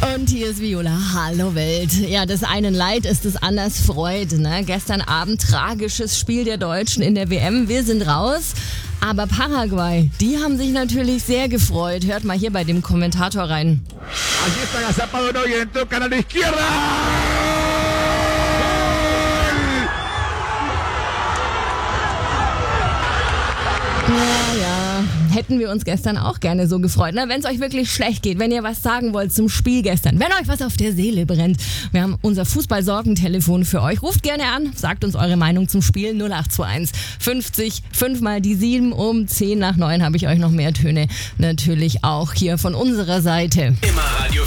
Und hier ist Viola. Hallo Welt. Ja, des einen Leid ist des anders Freude. Ne? Gestern Abend tragisches Spiel der Deutschen in der WM. Wir sind raus. Aber Paraguay, die haben sich natürlich sehr gefreut. Hört mal hier bei dem Kommentator rein. Allí está Gazapa de Noy, entró canal izquierda. Ja, hätten wir uns gestern auch gerne so gefreut. Wenn es euch wirklich schlecht geht, wenn ihr was sagen wollt zum Spiel gestern, wenn euch was auf der Seele brennt, wir haben unser Fußball-Sorgentelefon für euch. Ruft gerne an, sagt uns eure Meinung zum Spiel 0821 50 5 mal die 7. Um 10 nach 9 habe ich euch noch mehr Töne natürlich auch hier von unserer Seite. Immer Radio